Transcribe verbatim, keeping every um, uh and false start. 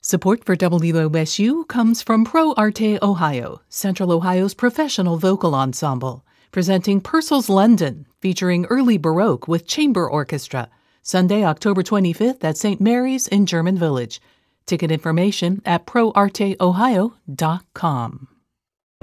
Support for W O S U comes from Pro Arte Ohio, Central Ohio's professional vocal ensemble, presenting Purcell's London, featuring early Baroque with chamber orchestra, Sunday, October twenty-fifth at Saint Mary's in German Village. Ticket information at pro arte ohio dot com.